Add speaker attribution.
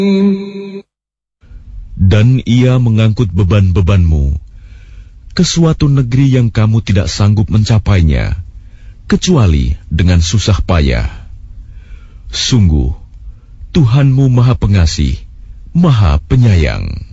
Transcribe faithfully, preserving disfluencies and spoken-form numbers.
Speaker 1: Dan ia mengangkut beban-bebanmu ke suatu negeri yang kamu tidak sanggup mencapainya, kecuali dengan susah payah. Sungguh, Tuhanmu Maha Pengasih, Maha Penyayang.